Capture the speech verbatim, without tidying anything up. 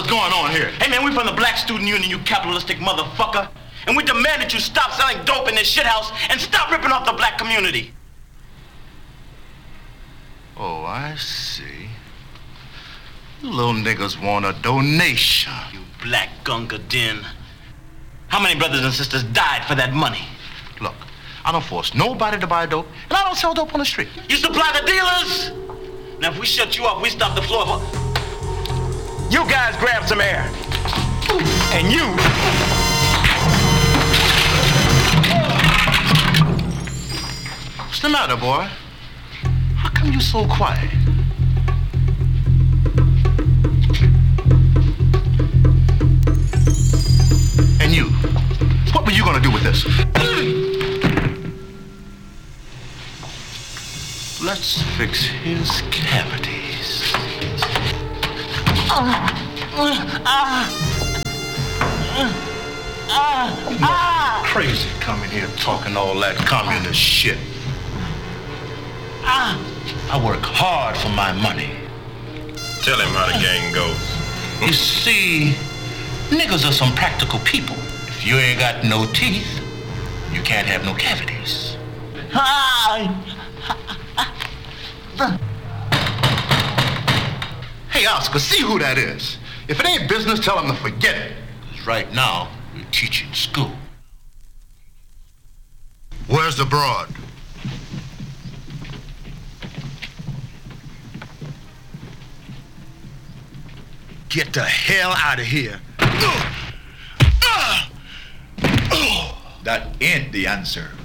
what's going on here? Hey, man, we from the Black Student Union, you capitalistic motherfucker. And we demand that you stop selling dope in this shithouse and stop ripping off the black community. Oh, I see. You little niggas want a donation. You black gunga din. How many brothers and sisters died for that money? Look, I don't force nobody to buy dope, and I don't sell dope on the street. You supply the dealers? Now, if we shut you off, we stop the flow of... You guys grab some air. And you... What's the matter, boy? How come you so quiet? And you, what were you gonna do with this? Let's fix his cavities. Uh, uh, uh, uh, you uh, crazy coming here talking all that communist shit. Uh, I work hard for my money. Tell him how the gang goes. You see, niggas are some practical people. If you ain't got no teeth, you can't have no cavities. Hey, Oscar, see who that is. If it ain't business, tell him to forget it. Because right now, we're teaching school. Where's the broad? Get the hell out of here. That ain't the answer.